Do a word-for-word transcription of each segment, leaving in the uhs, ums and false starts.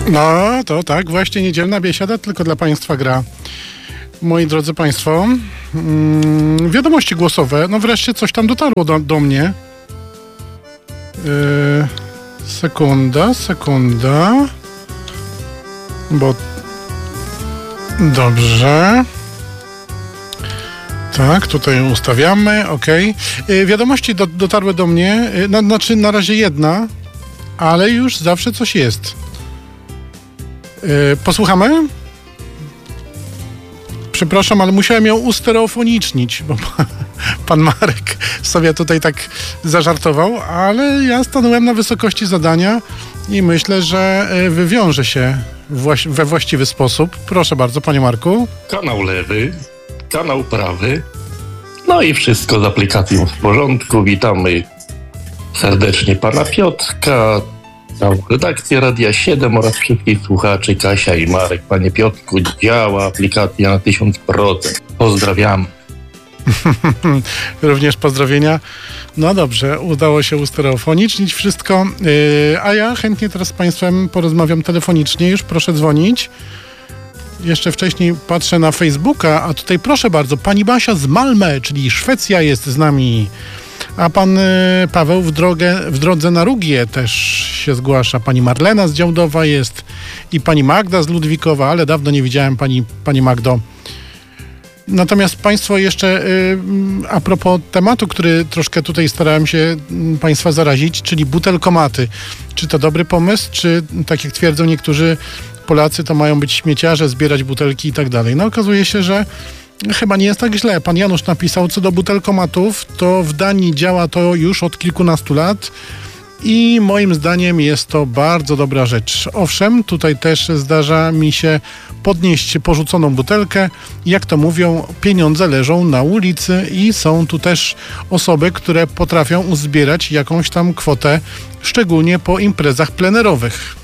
No, to tak, właśnie niedzielna biesiada tylko dla Państwa gra. Moi drodzy Państwo, mm, wiadomości głosowe, no wreszcie coś tam dotarło do, do mnie. Yy, sekunda, sekunda. Bo... Dobrze. Tak, tutaj ustawiamy, ok. Yy, wiadomości do, dotarły do mnie, yy, na, znaczy na razie jedna, ale już zawsze coś jest. Yy, posłuchamy? Przepraszam, ale musiałem ją ustereofonicznić, bo pan Marek sobie tutaj tak zażartował, ale ja stanąłem na wysokości zadania i myślę, że wywiąże się właś- we właściwy sposób. Proszę bardzo, panie Marku. Kanał lewy, kanał prawy, no i wszystko z aplikacją w porządku. Witamy serdecznie pana Piotrka, całą redakcję Radia siedem oraz wszystkich słuchaczy, Kasia i Marek. Panie Piotrku, działa aplikacja na tysiąc procent. Pozdrawiam. Również pozdrowienia. No dobrze, udało się ustereofonicznić wszystko, yy, a ja chętnie teraz z Państwem porozmawiam telefonicznie. Już proszę dzwonić. Jeszcze wcześniej patrzę na Facebooka, a tutaj proszę bardzo, pani Basia z Malmö, czyli Szwecja jest z nami. A pan y, Paweł w, drogę, w drodze na Rugię też się zgłasza. Pani Marlena z Działdowa jest i pani Magda z Ludwikowa, ale dawno nie widziałem pani, pani Magdo. Natomiast Państwo jeszcze y, a propos tematu, który troszkę tutaj starałem się y, Państwa zarazić, czyli butelkomaty. Czy to dobry pomysł, czy tak jak twierdzą niektórzy Polacy, to mają być śmieciarze, zbierać butelki i tak dalej. No okazuje się, że chyba nie jest tak źle. Pan Janusz napisał, co do butelkomatów, to w Danii działa to już od kilkunastu lat i moim zdaniem jest to bardzo dobra rzecz. Owszem, tutaj też zdarza mi się podnieść porzuconą butelkę. Jak to mówią, pieniądze leżą na ulicy i są tu też osoby, które potrafią uzbierać jakąś tam kwotę, szczególnie po imprezach plenerowych.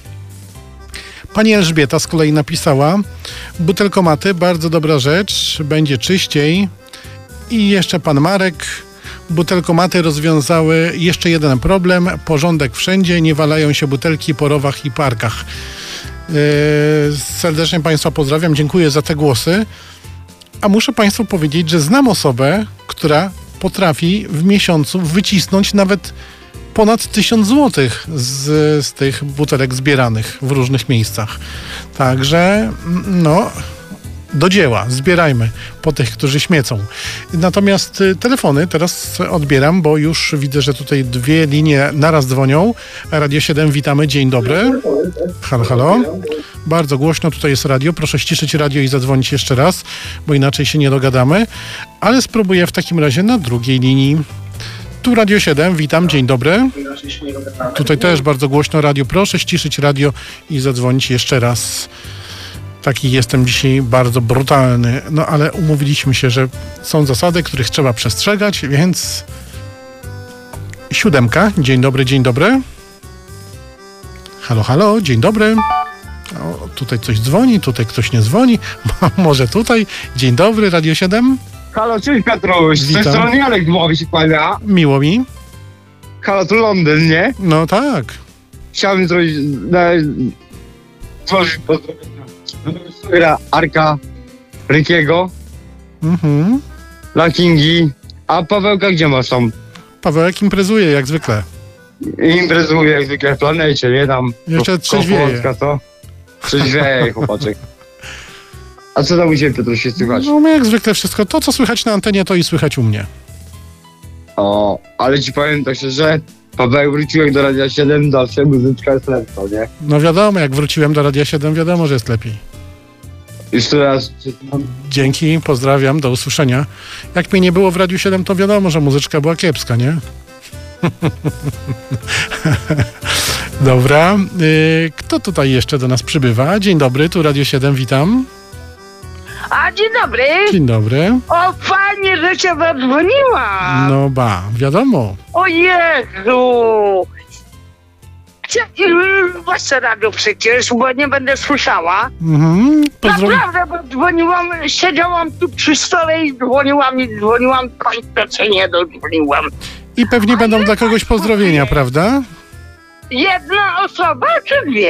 Pani Elżbieta z kolei napisała, butelkomaty, bardzo dobra rzecz, będzie czyściej. I jeszcze pan Marek, butelkomaty rozwiązały jeszcze jeden problem, porządek wszędzie, nie walają się butelki po rowach i parkach. Yy, serdecznie Państwa pozdrawiam, dziękuję za te głosy. A muszę Państwu powiedzieć, że znam osobę, która potrafi w miesiącu wycisnąć nawet ponad tysiąc złotych z, z tych butelek zbieranych w różnych miejscach. Także, no, do dzieła, zbierajmy po tych, którzy śmiecą. Natomiast telefony teraz odbieram, bo już widzę, że tutaj dwie linie naraz dzwonią. Radio siedem, witamy, dzień dobry. Halo, halo. Bardzo głośno tutaj jest radio, proszę ściszyć radio i zadzwonić jeszcze raz, bo inaczej się nie dogadamy. Ale spróbuję w takim razie na drugiej linii. Tu Radio siedem, witam, dzień dobry. Tutaj też bardzo głośno radio, proszę ściszyć radio i zadzwonić jeszcze raz. Taki jestem dzisiaj bardzo brutalny, no ale umówiliśmy się, że są zasady, których trzeba przestrzegać, więc siódemka, dzień dobry, dzień dobry. Halo, halo, dzień dobry. O, tutaj coś dzwoni, tutaj ktoś nie dzwoni, może tutaj. Dzień dobry, Radio siedem. Halo, cześć Piotruś, z tej strony Janek Dmowi się kłania. Miło mi. Halo, tu Londyn, nie? No tak. Chciałbym zrobić, stworzyć pozdrowienia Arka, Rykiego, Mhm. dla Kingi. A Pawełka gdzie masz tam? Pawełek imprezuje jak zwykle. Imprezuje jak zwykle w planecie, nie? Tam Jeszcze trzeźwieje. Co? Trzeźwieje, chłopaczek. A co tam u Ciebie, Piotruś, się słychać? No jak zwykle wszystko. To, co słychać na antenie, to i słychać u mnie. O, ale Ci powiem tak szczerze, Paweł wróciłem do Radia siedem, zawsze muzyczka jest lepsza, nie? No wiadomo, jak wróciłem do Radia siedem, wiadomo, że jest lepiej. Jeszcze raz. Dzięki, pozdrawiam, do usłyszenia. Jak mnie nie było w Radiu siedem, to wiadomo, że muzyczka była kiepska, nie? Dobra. Yy, kto tutaj jeszcze do nas przybywa? Dzień dobry, tu Radio siedem, witam. A, dzień dobry. Dzień dobry. O, fajnie, że cię zadzwoniłam. No ba, wiadomo. O Jezu. Właśnie radio przecież, bo nie będę słyszała. Mhm. Pozdro... Naprawdę, bo dzwoniłam, siedziałam tu przy stole i dzwoniłam i dzwoniłam, kończę nie dodzwoniłam. I pewnie będą dla kogoś pozdrowienia, prawda? Jedna osoba czy dwie?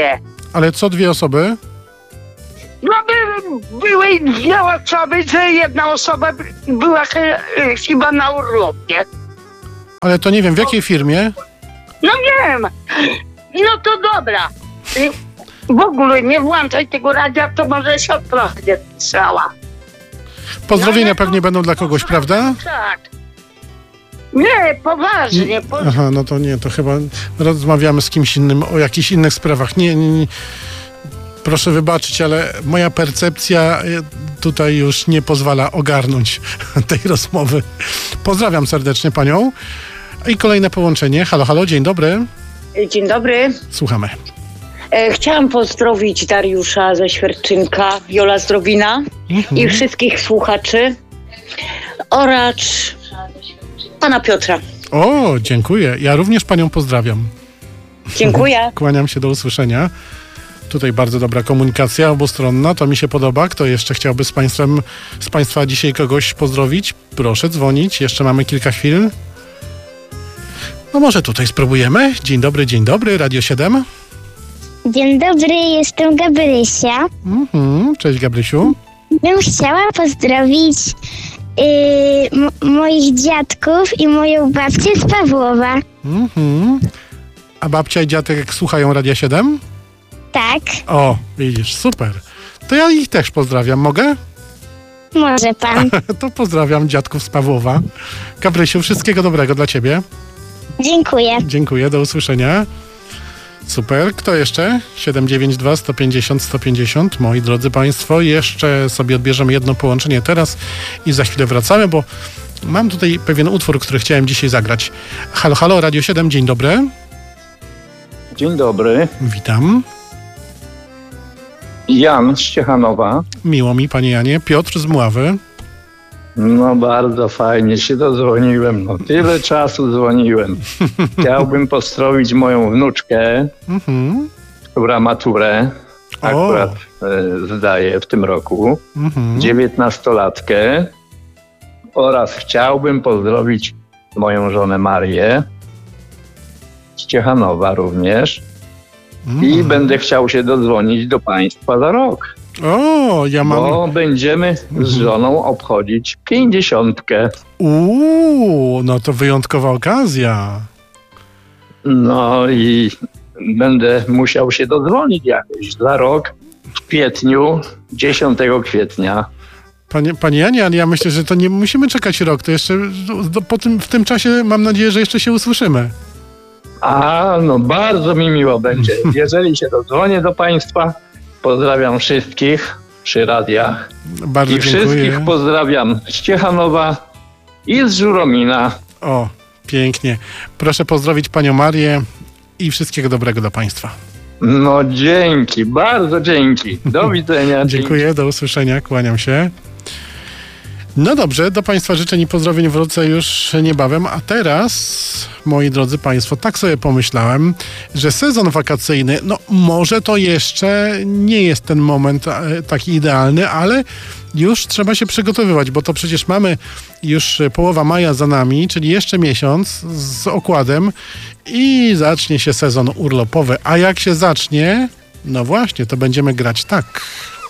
Ale co dwie osoby? No by, były dwie osoby, że jedna osoba by- była he, chyba na urlopie. Ale to nie wiem, w jakiej firmie? No wiem. No to dobra. Y, W ogóle nie włączaj tego radia, to może siostra będzie słyszała. Pozdrowienia No, pewnie no, będą dla kogoś, prawda? Tak. Nie, poważnie. Po... Aha, no to nie, to chyba rozmawiamy z kimś innym o jakichś innych sprawach. Nie, nie, nie. Proszę wybaczyć, ale moja percepcja y, tutaj już nie pozwala ogarnąć tej rozmowy. Pozdrawiam serdecznie panią. I kolejne połączenie. Halo, halo, dzień dobry. Dzień dobry. Słuchamy. E, chciałam pozdrowić Dariusza ze Świerczynka, Jola Zdrowina i wszystkich słuchaczy oraz pana Piotra. O, dziękuję. Ja również panią pozdrawiam. Dziękuję. Kłaniam się, do usłyszenia. Tutaj bardzo dobra komunikacja obustronna, to mi się podoba. Kto jeszcze chciałby z państwem, z państwa dzisiaj kogoś pozdrowić? Proszę dzwonić, jeszcze mamy kilka chwil. No może tutaj spróbujemy. Dzień dobry, dzień dobry, Radio siedem. Dzień dobry, jestem Gabrysia. Mhm, cześć Gabrysiu. Bym chciała pozdrowić yy, m- moich dziadków i moją babcię z Pawłowa. Mhm. A babcia i dziadek słuchają Radia siedem? Tak, O, widzisz, super. To ja ich też pozdrawiam, mogę? może pan. To pozdrawiam dziadków z Pawłowa. Gabrysiu, wszystkiego dobrego dla ciebie. Dziękuję. Dziękuję, do usłyszenia. Super, kto jeszcze? siedem dziewięć dwa, sto pięćdziesiąt, sto pięćdziesiąt. Moi drodzy państwo, jeszcze sobie odbierzemy jedno połączenie teraz i za chwilę wracamy, bo mam tutaj pewien utwór, który chciałem dzisiaj zagrać. Halo, halo, Radio siedem, dzień dobry. Dzień dobry, Witam. Jan z Ciechanowa. Miło mi, panie Janie. Piotr z Mławy. No bardzo fajnie się dodzwoniłem, no tyle czasu dzwoniłem. Chciałbym pozdrowić moją wnuczkę, Mhm. która maturę akurat e, zdaje w tym roku, Mhm. dziewiętnastolatkę, oraz chciałbym pozdrowić moją żonę Marię z Ciechanowa również i Mhm. będę chciał się dodzwonić do państwa za rok. O, ja mam... Bo będziemy z żoną obchodzić pięćdziesiątkę. Uuu, no to wyjątkowa okazja. No i będę musiał się dodzwonić jakoś za rok w kwietniu, dziesiątego kwietnia. Panie, panie Janie, ale ja myślę, że to nie musimy czekać rok, to jeszcze do, po tym, w tym czasie mam nadzieję, że jeszcze się usłyszymy. A, no bardzo mi miło będzie. Jeżeli się dodzwonię do państwa, pozdrawiam wszystkich przy radiach. Bardzo I dziękuję. wszystkich pozdrawiam z Ciechanowa i z Żuromina. O, pięknie. Proszę pozdrowić panią Marię i wszystkiego dobrego dla państwa. No dzięki, bardzo dzięki. Do widzenia. Dziękuję, do usłyszenia, kłaniam się. No dobrze, do państwa życzeń i pozdrowień wrócę już niebawem, a teraz, moi drodzy państwo, tak sobie pomyślałem, że sezon wakacyjny, no może to jeszcze nie jest ten moment e, taki idealny, ale już trzeba się przygotowywać, bo to przecież mamy już połowa maja za nami, czyli jeszcze miesiąc z okładem i zacznie się sezon urlopowy, a jak się zacznie, no właśnie, to będziemy grać tak.